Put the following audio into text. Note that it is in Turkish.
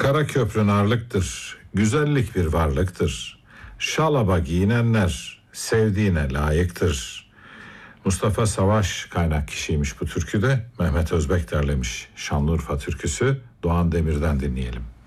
Kara köprü narlıktır, güzellik bir varlıktır. Şalaba giyinenler sevdiğine layıktır. Mustafa Savaş kaynak kişiymiş bu türküde. Mehmet Özbek derlemiş Şanlıurfa türküsü. Doğan Demir'den dinleyelim.